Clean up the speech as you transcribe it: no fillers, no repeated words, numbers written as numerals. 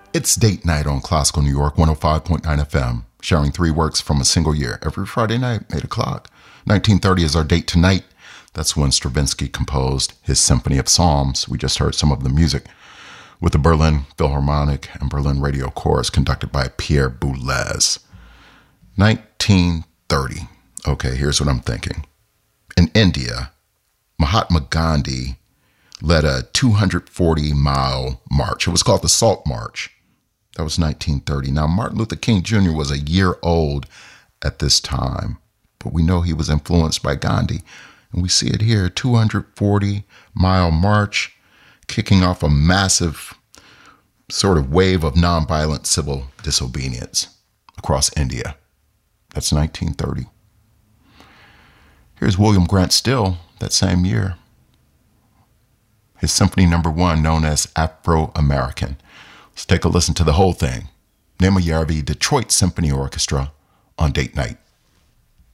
It's date night on Classical New York 105.9 FM, sharing three works from a single year every Friday night, 8 o'clock. 1930 is our date tonight. That's when Stravinsky composed his Symphony of Psalms. We just heard some of the music with the Berlin Philharmonic and Berlin Radio Chorus conducted by Pierre Boulez. 1930. Okay, here's what I'm thinking. In India, Mahatma Gandhi led a 240-mile march. It was called the Salt March. That was 1930. Now, Martin Luther King Jr. was a year old at this time, but we know he was influenced by Gandhi. And we see it here, 240-mile march, kicking off a massive sort of wave of nonviolent civil disobedience across India. That's 1930. Here's William Grant Still, that same year. His Symphony No. 1, known as Afro-American. Let's take a listen to the whole thing. Nema Yarvi, Detroit Symphony Orchestra on date night.